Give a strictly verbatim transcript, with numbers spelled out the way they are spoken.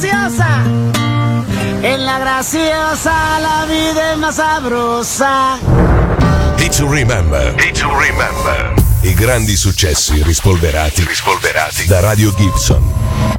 graciosa, en la graciosa la vida es más sabrosa. Hit to remember. Hit to remember. I grandi successi rispolverati. Rispolverati da Radio Gibson.